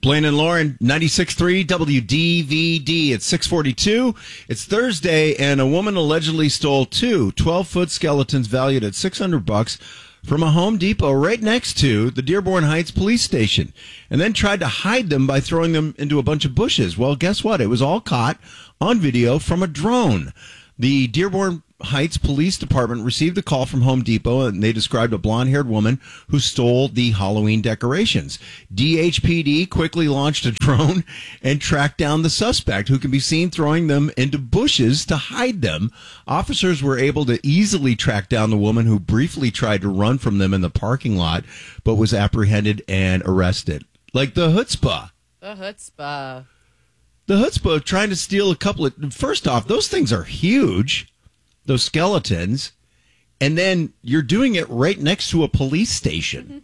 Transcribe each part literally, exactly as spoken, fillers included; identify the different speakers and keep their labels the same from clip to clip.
Speaker 1: Blaine and Lauren, ninety-six point three W D V D. It's six forty-two. It's Thursday, and a woman allegedly stole two twelve-foot skeletons valued at six hundred bucks from a Home Depot right next to the Dearborn Heights police station, and then tried to hide them by throwing them into a bunch of bushes. Well, guess what? It was all caught on video from a drone. The Dearborn Heights Police Department received a call from Home Depot, and they described a blonde-haired woman who stole the Halloween decorations. D H P D quickly launched a drone and tracked down the suspect, who can be seen throwing them into bushes to hide them. Officers were able to easily track down the woman, who briefly tried to run from them in the parking lot, but was apprehended and arrested. Like the chutzpah.
Speaker 2: The chutzpah.
Speaker 1: The chutzpah of trying to steal a couple of... First off, those things are huge. Those skeletons, and then you're doing it right next to a police station.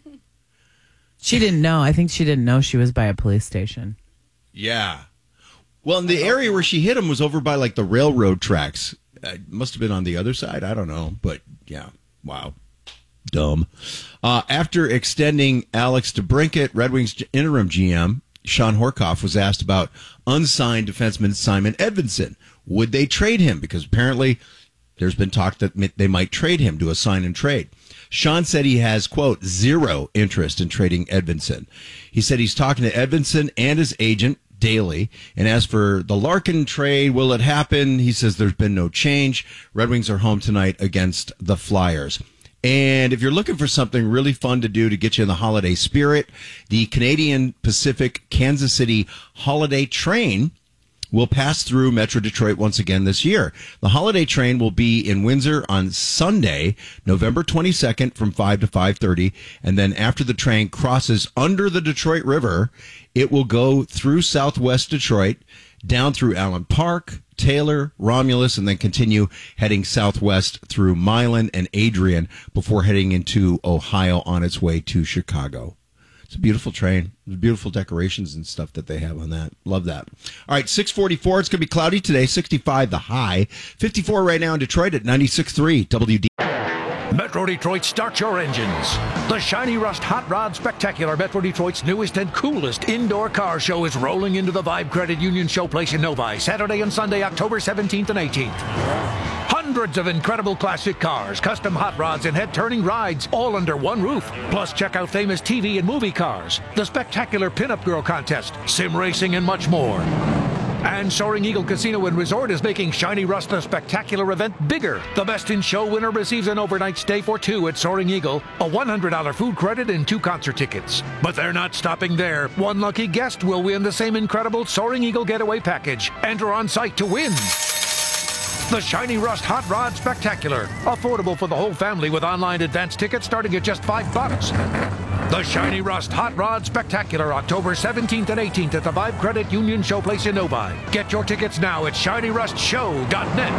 Speaker 3: She didn't know. I think she didn't know she was by a police station.
Speaker 1: Yeah. Well, and the area where she hit him was over by, like, the railroad tracks. It must have been on the other side. I don't know. But, yeah. Wow. Dumb. Uh, after extending Alex DeBrincat, Red Wings interim G M, Sean Horkoff was asked about unsigned defenseman Simon Edvinsson. Would they trade him? Because apparently... there's been talk that they might trade him, do a sign and trade. Sean said he has, quote, zero interest in trading Edvinsson. He said he's talking to Edvinsson and his agent daily. And as for the Larkin trade, will it happen? He says there's been no change. Red Wings are home tonight against the Flyers. And if you're looking for something really fun to do to get you in the holiday spirit, the Canadian Pacific Kansas City Holiday Train will pass through Metro Detroit once again this year. The holiday train will be in Windsor on Sunday, November twenty-second from five to five thirty. And then after the train crosses under the Detroit River, it will go through Southwest Detroit, down through Allen Park, Taylor, Romulus, and then continue heading southwest through Milan and Adrian before heading into Ohio on its way to Chicago. It's a beautiful train. There's beautiful decorations and stuff that they have on that. Love that. All right, six forty-four. It's going to be cloudy today. sixty-five the high. fifty-four right now in Detroit at ninety-six point three W D.
Speaker 4: Metro Detroit, start your engines. The Shiny Rust Hot Rod Spectacular, Metro Detroit's newest and coolest indoor car show, is rolling into the Vibe Credit Union Showplace in Novi, Saturday and Sunday, October seventeenth and eighteenth. Hundreds of incredible classic cars, custom hot rods, and head-turning rides, all under one roof. Plus, check out famous T V and movie cars, the spectacular Pinup Girl Contest, sim racing, and much more. And Soaring Eagle Casino and Resort is making Shiny Rust the spectacular event bigger. The Best in Show winner receives an overnight stay for two at Soaring Eagle, a one hundred dollars food credit, and two concert tickets. But they're not stopping there. One lucky guest will win the same incredible Soaring Eagle getaway package. Enter on site to win. The Shiny Rust Hot Rod Spectacular. Affordable for the whole family with online advance tickets starting at just five bucks. The Shiny Rust Hot Rod Spectacular, October seventeenth and eighteenth at the Vibe Credit Union Showplace in Novi. Get your tickets now at shiny rust show dot net.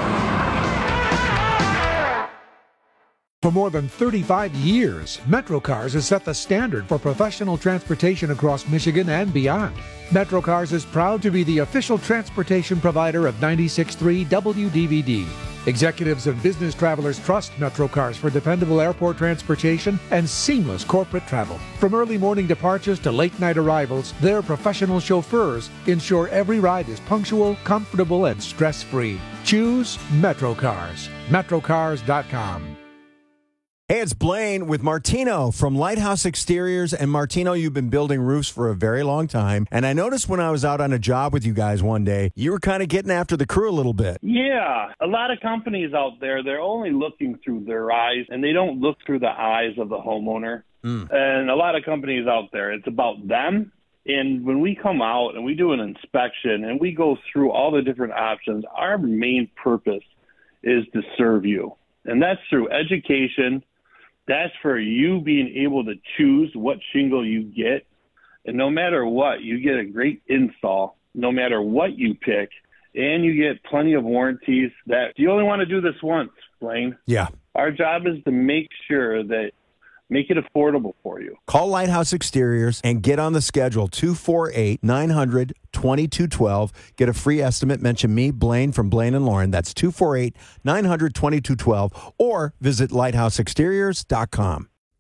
Speaker 5: For more than thirty-five years, MetroCars has set the standard for professional transportation across Michigan and beyond. MetroCars is proud to be the official transportation provider of ninety-six point three W D V D. Executives and business travelers trust MetroCars for dependable airport transportation and seamless corporate travel. From early morning departures to late night arrivals, their professional chauffeurs ensure every ride is punctual, comfortable, and stress-free. Choose MetroCars. Metrocars dot com.
Speaker 1: Hey, it's Blaine with Martino from Lighthouse Exteriors. And Martino, you've been building roofs for a very long time. And I noticed when I was out on a job with you guys one day, you were kind of getting after the crew a little bit.
Speaker 6: Yeah. A lot of companies out there, they're only looking through their eyes, and they don't look through the eyes of the homeowner. Mm. And a lot of companies out there, it's about them. And when we come out and we do an inspection and we go through all the different options, our main purpose is to serve you. And that's through education. That's for you being able to choose what shingle you get. And no matter what, you get a great install, no matter what you pick. And you get plenty of warranties. That you only want to do this once, Blaine.
Speaker 1: Yeah.
Speaker 6: Our job is to make sure that make it affordable for you.
Speaker 1: Call Lighthouse Exteriors and get on the schedule, two four eight, nine hundred, twenty-two twelve. Get a free estimate. Mention me, Blaine, from Blaine and Lauren. That's two four eight, nine hundred, twenty-two twelve. Or visit lighthouse exteriors dot com.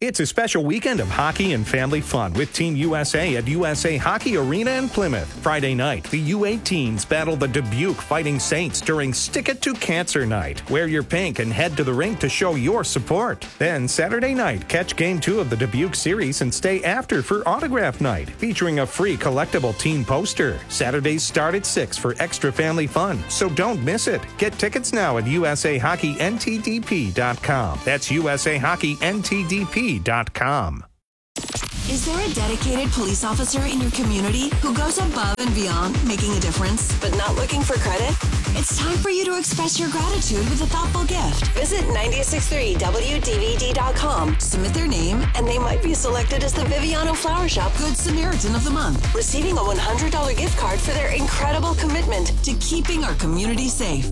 Speaker 2: It's a special weekend of hockey and family fun with Team U S A at U S A Hockey Arena in Plymouth. Friday night, the U eighteens battle the Dubuque Fighting Saints during Stick It to Cancer Night. Wear your pink and head to the rink to show your support. Then Saturday night, catch Game two of the Dubuque series and stay after for Autograph Night, featuring a free collectible team poster. Saturdays start at six for extra family fun, so don't miss it. Get tickets now at U S A Hockey N T D P dot com. That's U S A Hockey N T D P dot com.
Speaker 7: Is there a dedicated police officer in your community who goes above and beyond, making a difference, but not looking for credit? It's time for you to express your gratitude with a thoughtful gift. Visit nine six three W D V D dot com, submit their name, and they might be selected as the Viviano Flower Shop Good Samaritan of the Month, receiving a one hundred dollars gift card for their incredible commitment to keeping our community safe.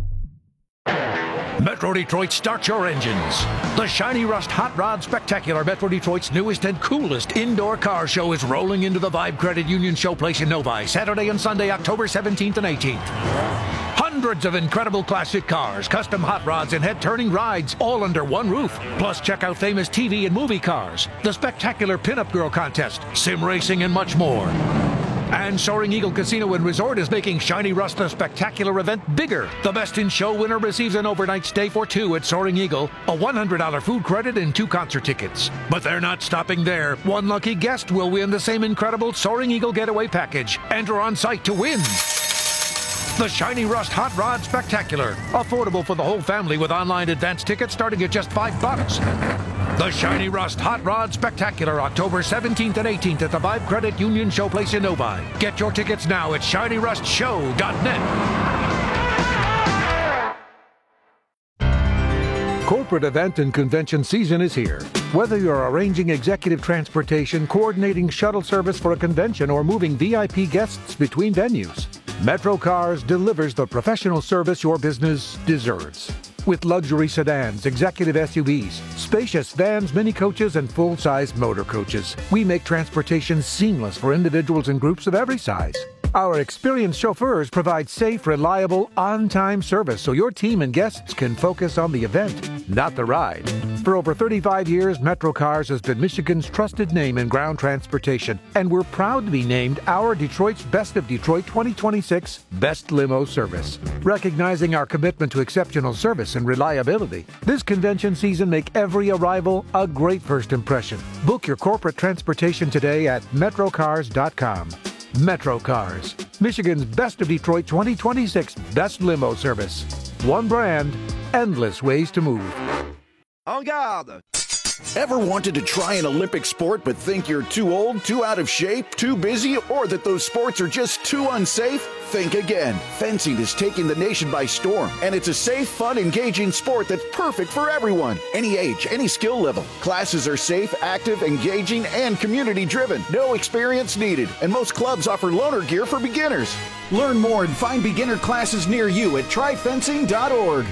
Speaker 4: Metro Detroit, start your engines. The Shiny Rust Hot Rod Spectacular, Metro Detroit's newest and coolest indoor car show, is rolling into the Vibe Credit Union Showplace in Novi, Saturday and Sunday, October seventeenth and eighteenth. Hundreds of incredible classic cars, custom hot rods, and head-turning rides, all under one roof. Plus, check out famous T V and movie cars, the spectacular Pinup Girl Contest, sim racing, and much more. And Soaring Eagle Casino and Resort is making Shiny Rust the spectacular event bigger. The Best in Show winner receives an overnight stay for two at Soaring Eagle, a one hundred dollars food credit, and two concert tickets. But they're not stopping there. One lucky guest will win the same incredible Soaring Eagle Getaway Package. Enter on site to win the Shiny Rust Hot Rod Spectacular. Affordable for the whole family with online advance tickets starting at just five bucks. The Shiny Rust Hot Rod Spectacular, October seventeenth and eighteenth at the Vibe Credit Union Showplace in Novi. Get your tickets now at shiny rust show dot net.
Speaker 5: Corporate event and convention season is here. Whether you're arranging executive transportation, coordinating shuttle service for a convention, or moving V I P guests between venues, Metro Cars delivers the professional service your business deserves. With luxury sedans, executive S U Vs, spacious vans, mini coaches, and full-size motor coaches, we make transportation seamless for individuals and groups of every size. Our experienced chauffeurs provide safe, reliable, on-time service so your team and guests can focus on the event, not the ride. For over thirty-five years, Metro Cars has been Michigan's trusted name in ground transportation, and we're proud to be named our Detroit's Best of Detroit twenty twenty-six Best Limo Service. Recognizing our commitment to exceptional service and reliability, this convention season make every arrival a great first impression. Book your corporate transportation today at metro cars dot com. Metro Cars, Michigan's Best of Detroit twenty twenty-six Best Limo Service. One brand, endless ways to move.
Speaker 8: En garde! Ever wanted to try an Olympic sport but think you're too old, too out of shape, too busy, or that those sports are just too unsafe? Think again. Fencing is taking the nation by storm, and it's a safe, fun, engaging sport that's perfect for everyone. Any age, any skill level. Classes are safe, active, engaging, and community-driven. No experience needed, and most clubs offer loaner gear for beginners. Learn more and find beginner classes near you at try fencing dot org.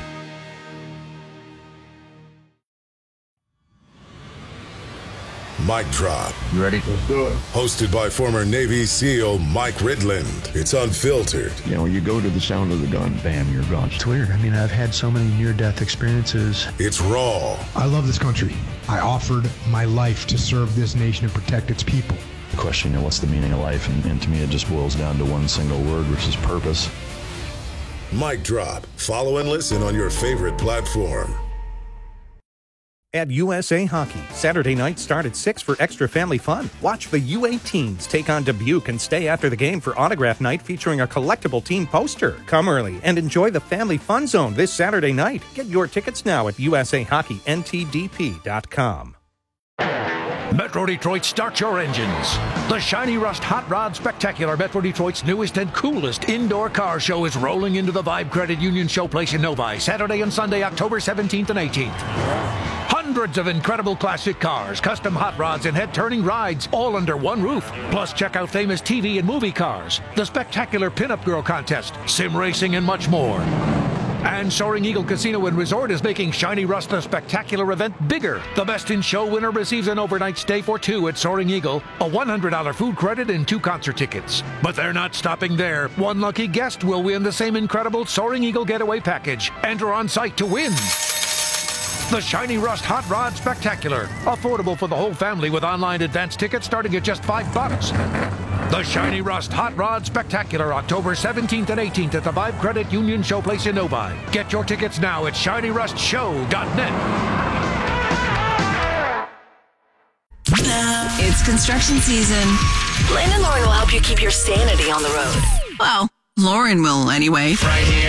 Speaker 9: Mic Drop.
Speaker 10: You ready? Let's do it.
Speaker 9: Hosted by former Navy SEAL Mike Ridland. It's unfiltered.
Speaker 10: You know, you go to the sound of the gun, bam, you're gone.
Speaker 11: It's weird. I mean, I've had so many near-death experiences.
Speaker 9: It's raw.
Speaker 12: I love this country. I offered my life to serve this nation and protect its people.
Speaker 11: The question, you know, what's the meaning of life? And, and to me, it just boils down to one single word, which is purpose.
Speaker 9: Mic Drop. Follow and listen on your favorite platform.
Speaker 2: At U S A Hockey, Saturday night start at six for extra family fun. Watch the U eighteens take on Dubuque and stay after the game for Autograph Night featuring a collectible team poster. Come early and enjoy the Family Fun Zone this Saturday night. Get your tickets now at U S A Hockey N T D P dot com.
Speaker 4: Metro Detroit, start your engines. The Shiny Rust Hot Rod Spectacular, Metro Detroit's newest and coolest indoor car show, is rolling into the Vibe Credit Union Showplace in Novi, Saturday and Sunday, October seventeenth and eighteenth. Hundreds of incredible classic cars, custom hot rods, and head-turning rides, all under one roof. Plus, check out famous T V and movie cars, the spectacular Pinup Girl Contest, sim racing, and much more. And Soaring Eagle Casino and Resort is making Shiny Rust the spectacular event bigger. The Best in Show winner receives an overnight stay for two at Soaring Eagle, a one hundred dollars food credit, and two concert tickets. But they're not stopping there. One lucky guest will win the same incredible Soaring Eagle Getaway Package. Enter on site to win The Shiny Rust Hot Rod Spectacular. Affordable for the whole family with online advance tickets starting at just five bucks. The Shiny Rust Hot Rod Spectacular, October seventeenth and eighteenth at the Vibe Credit Union Showplace in Novi. Get your tickets now at shiny rust show dot net.
Speaker 7: It's construction season. Lane and Lauren will help you keep your sanity on the road. Well, Lauren will anyway.
Speaker 13: Right here.